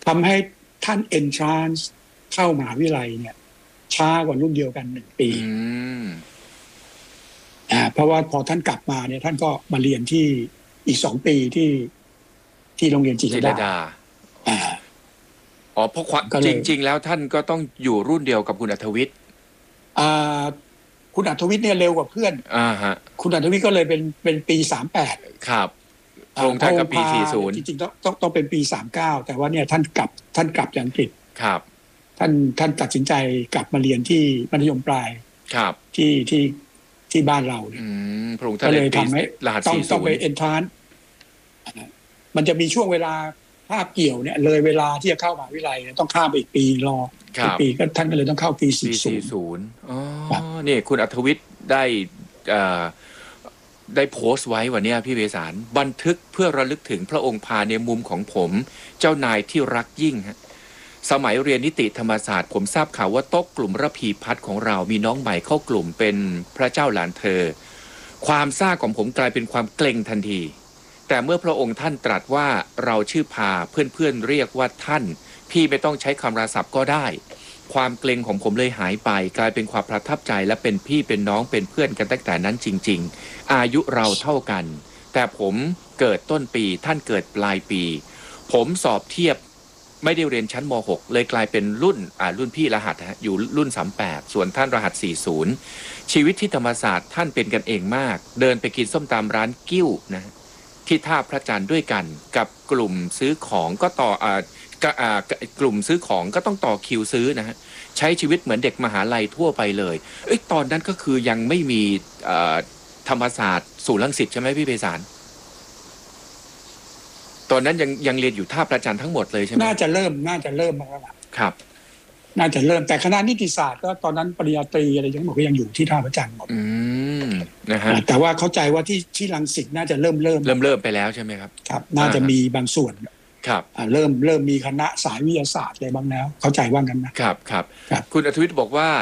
ทำให้ท่าน entrance เข้ามหาวิทยาลัยเนี่ยช้ากว่ารุ่นเดียวกัน1 ปีเพราะว่าพอท่านกลับมาเนี่ยท่านก็มาเรียนที่อีก2 ปีที่โรงเรียนจิตรดาเพราะจริงๆแล้วท่านก็ต้องอยู่รุ่นเดียวกับคุณอัธวิทย์คุณอัธวิทย์เนี่ยเร็วกว่าเพื่อนคุณอัธวิทย์ก็เลยเป็นปี38 ครับพระองค์ท่านก็ปี40 จริงๆต้องเป็นปี39แต่ว่าเนี่ยท่านกลับจากอังกฤษครับท่านตัดสินใจกลับมาเรียนที่มัธยมปลายครับที่บ้านเราเนี่ยพระองค์ท่านเลยทำให้ต้องไปเอนทรานซ์มันจะมีช่วงเวลาภาพเกี่ยวเนี่ยเลยเวลาที่จะเข้ามหาวิทยาลัยต้องข้ามไปอีกปีรออีกปีก็ท่านก็เลยต้องเข้าปี 40นี่คุณอัธวิทย์ได้โพสต์ไว้วันนี้พี่เวสารบันทึกเพื่อระลึกถึงพระองค์พาในมุมของผมเจ้านายที่รักยิ่งฮะสมัยเรียนนิติธรรมศาสตร์ผมทราบข่าวว่าโต๊ะกลุ่มระพีพัฒน์ของเรามีน้องใหม่เข้ากลุ่มเป็นพระเจ้าหลานเธอความซ่าของผมกลายเป็นความเกรงทันทีแต่เมื่อพระองค์ท่านตรัสว่าเราชื่อพาเพื่อนๆเรียกว่าท่านพี่ไม่ต้องใช้คำราศัพท์ก็ได้ความเกรงของผมเลยหายไปกลายเป็นความประทับใจและเป็นพี่เป็นน้องเป็นเพื่อนกันตั้งแต่นั้นจริงๆอายุเราเท่ากันแต่ผมเกิดต้นปีท่านเกิดปลายปีผมสอบเทียบไม่ได้เรียนชั้นม.6 เลยกลายเป็นรุ่นพี่รหัสอยู่รุ่น38ส่วนท่านรหัส40ชีวิตที่ธรรมศาสตร์ท่านเป็นกันเองมากเดินไปกินส้มตำร้านกิ้วนะที่ท่าพระจันทร์ด้วยกันกับกลุ่มซื้อของก็กลุ่มซื้อของก็ต้องต่อคิวซื้อนะฮะใช้ชีวิตเหมือนเด็กมหาลัยทั่วไปเลยตอนนั้นก็คือยังไม่มีธรรมศาสตร์ศูนย์รังสิตใช่ไหมพี่ไพศาลตอนนั้นยังเรียนอยู่ท่าพระจันทร์ทั้งหมดเลยใช่ไหมน่าจะเริ่มมาแล้วล่ะครับน่าจะเริ่มแต่คณะนิติศาสตร์ก็ตอนนั้นปริญญาตรีอะไรทั้งหมดก็ยังอยู่ที่ท่าพระจันทร์หมดนะฮะแต่ว่าเข้าใจว่าที่รังสิตน่าจะเริ่มไปแล้วใช่ไหมครับครับน่าจะมีบางส่วนครับเริ่มมีคณะสายวิทยาศาสตร์อะไรบ้างแล้วเข้าใจว่างั้นนะครับคุณอัธวิทย์บอกว่า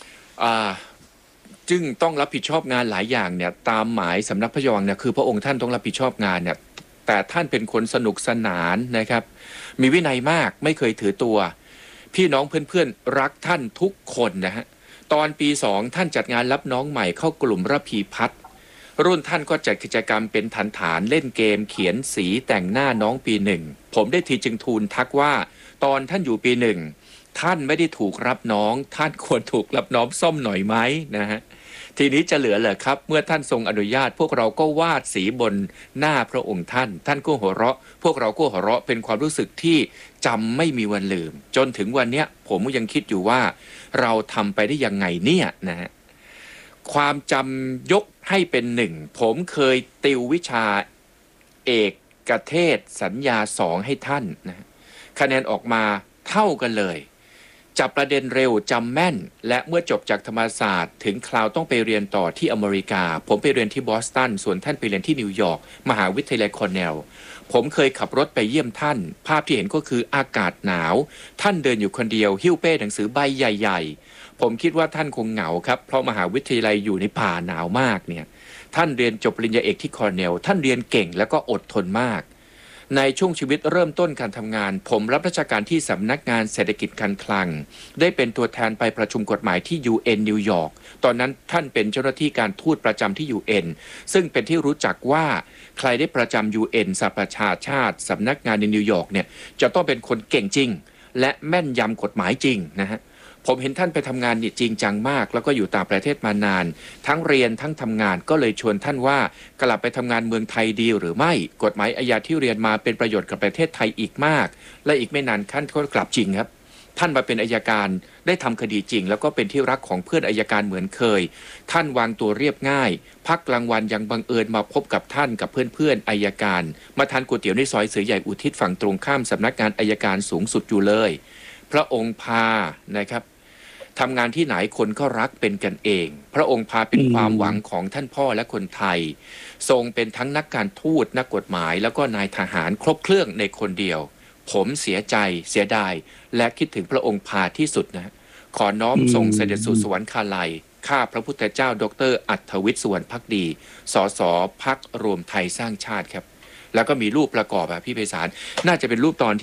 จึงต้องรับผิดชอบงานหลายอย่างเนี่ยตามหมายสำนักพระราชวังเนี่ยคือพระองค์ท่านต้องรับผิดชอบงานเนี่ยแต่ท่านเป็นคนสนุกสนานนะครับมีวินัยมากไม่เคยถือตัวพี่น้องเพื่อนๆรักท่านทุกคนนะฮะตอนปี2ท่านจัดงานรับน้องใหม่เข้ากลุ่มระพีพัฒน์รุ่นท่านก็จัดกิจกรรมเป็นฐานเล่นเกมเขียนสีแต่งหน้าน้องปี1ผมได้ทีจึงทูลทักว่าตอนท่านอยู่ปี1ท่านไม่ได้ถูกรับน้องท่านควรถูกรับน้องซ่อมหน่อยไหมนะฮะทีนี้จะเหลือเหรอครับเมื่อท่านทรงอนุญาตพวกเราก็วาดสีบนหน้าพระองค์ท่านก็หัวเราะพวกเราก็หัวเราะเป็นความรู้สึกที่จำไม่มีวันลืมจนถึงวันเนี้ยผมยังคิดอยู่ว่าเราทำไปได้ยังไงเนี่ยนะฮะความจำยกให้เป็น1ผมเคยติววิชาเอกเทศสัญญา2ให้ท่านนะคะแนนออกมาเท่ากันเลยจับประเด็นเร็วจำแม่นและเมื่อจบจากธรรมศาสตร์ถึงคราวต้องไปเรียนต่อที่อเมริกาผมไปเรียนที่บอสตันส่วนท่านไปเรียนที่นิวยอร์กมหาวิทยาลัยคอร์เนลผมเคยขับรถไปเยี่ยมท่านภาพที่เห็นก็คืออากาศหนาวท่านเดินอยู่คนเดียวหิ้วเป้หนังสือใบใหญ่ๆผมคิดว่าท่านคงเหงาครับเพราะมหาวิทยาลัยอยู่ในป่าหนาวมากเนี่ยท่านเรียนจบปริญญาเอกที่คอร์เนลท่านเรียนเก่งแล้วก็อดทนมากในช่วงชีวิตเริ่มต้นการทำงานผมรับราชการที่สำนักงานเศรษฐกิจการคลังได้เป็นตัวแทนไปประชุมกฎหมายที่ UN นิวยอร์กตอนนั้นท่านเป็นเจ้าหน้าที่การทูตประจำที่ UN ซึ่งเป็นที่รู้จักว่าใครได้ประจำ UN สหประชาชาติสำนักงานในนิวยอร์กเนี่ยจะต้องเป็นคนเก่งจริงและแม่นยำกฎหมายจริงนะฮะผมเห็นท่านไปทำงานจริงจังมากแล้วก็อยู่ต่างประเทศมานานทั้งเรียนทั้งทำงานก็เลยชวนท่านว่ากลับไปทำงานเมืองไทยดีหรือไม่กฎหมายอาญาที่เรียนมาเป็นประโยชน์กับประเทศไทยอีกมากและอีกไม่นานท่านก็กลับจริงครับท่านมาเป็นอัยการได้ทำคดีจริงแล้วก็เป็นที่รักของเพื่อนอัยการเหมือนเคยท่านวางตัวเรียบง่ายพักกลางวันยังบังเอิญมาพบกับท่านกับเพื่อนอัยการมาทานก๋วยเตี๋ยวในซอยเสือใหญ่อุทิศฝั่งตรงข้ามสำนักงานอัยการสูงสุดอยู่เลยพระองค์พานะครับทำงานที่ไหนคนก็รักเป็นกันเองพระองค์พาเป็นความหวังของท่านพ่อและคนไทยทรงเป็นทั้งนักการทูตนักกฎหมายแล้วก็นายทหารครบเครื่องในคนเดียวผมเสียใจเสียดายและคิดถึงพระองค์พาที่สุดนะขอน้อมส่งเสด็จสู่สวรรคาลัยข้าพระพุทธเจ้าดร.อัธวิทย์สุวรรณภักดีสสพรรครวมไทยสร้างชาติครับแล้วก็มีรูปประกอบพี่ไพศาลน่าจะเป็นรูปตอน